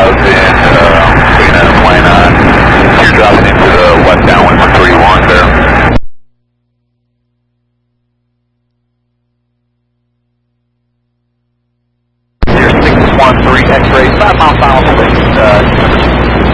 clouds and putting an plane on. You're dropping into the west downwind for 31 there. You're 613 X-ray, 5 miles south of